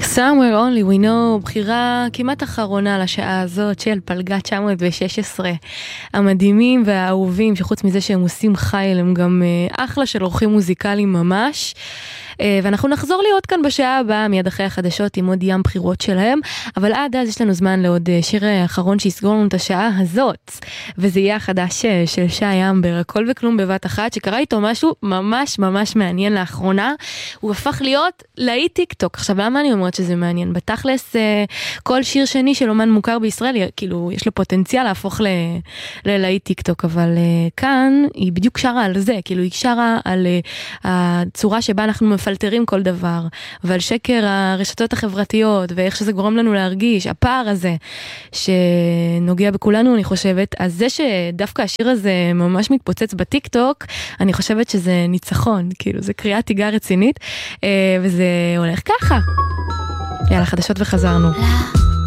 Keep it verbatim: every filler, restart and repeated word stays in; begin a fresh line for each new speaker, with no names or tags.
Somewhere Only We Know, בחירה כמעט אחרונה לשעה הזאת של פלגה תשע מאות ושש עשרה. המדהימים והאהובים, שחוץ מזה שהם עושים חייל, הם גם אחלה של אורחים מוזיקליים ממש. ואנחנו נחזור להיות כאן בשעה הבאה, מיד אחרי החדשות, עם עוד ים בחירות שלהם, אבל עד אז יש לנו זמן לעוד שיר האחרון שיסגור לנו את השעה הזאת, וזה יהיה החדש של שי אמבר, הכל וכלום בבת אחת, שקרה איתו משהו ממש ממש מעניין לאחרונה. הוא הפך להיות להיט טיק טוק. עכשיו, למה אני אומרת שזה מעניין? בתכלס, כל שיר שני של אומן מוכר בישראל, כאילו, יש לו פוטנציאל להפוך ללהיט טיק טוק, אבל כאן היא בדיוק שרה על זה, כאילו, היא שרה על הצורה שבה אנחנו מפלטרים כל דבר, ועל שקר הרשתות החברתיות, ואיך שזה גורם לנו להרגיש, הפער הזה, שנוגע בכולנו, אני חושבת. אז זה שדווקא השיר הזה ממש מתפוצץ בטיק טוק, אני חושבת שזה ניצחון, כאילו, זה קריאת תיגר רצינית, וזה הולך ככה. יאללה, חדשות וחזרנו.